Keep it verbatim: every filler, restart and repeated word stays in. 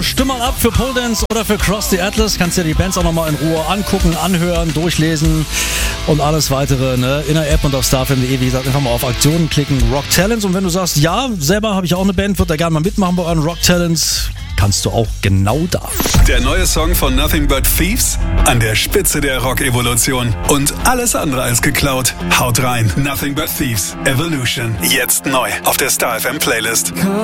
Stimm mal ab für Pole Dance oder für Cross the Atlas. Kannst dir die Bands auch nochmal in Ruhe angucken, anhören, durchlesen und alles weitere, ne? In der App und auf starfm punkt de. Wie gesagt, einfach mal auf Aktionen klicken, Rock Talents. Und wenn du sagst, ja, selber habe ich auch eine Band, würde da gerne mal mitmachen bei euren Rock Talents, kannst du auch genau da. Der neue Song von Nothing But Thieves, an der Spitze der Rock-Evolution. Und alles andere als geklaut. Haut rein, Nothing But Thieves, Evolution. Jetzt neu auf der StarFM Playlist.